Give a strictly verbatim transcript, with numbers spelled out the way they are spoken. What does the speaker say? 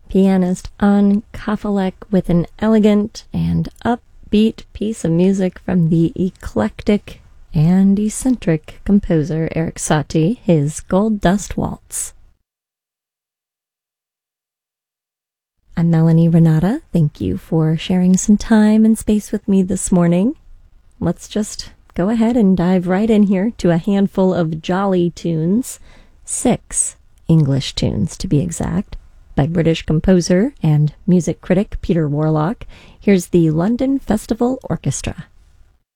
pianist An Kafelek with an elegant and upbeat piece of music from the eclectic and eccentric composer Erik Satie, his Gold Dust Waltz. I'm Melanie Renata. Thank you for sharing some time and space with me this morning. Let's just go ahead and dive right in here to a handful of jolly tunes, six English tunes to be exact, by British composer and music critic Peter Warlock. Here's the London Festival Orchestra.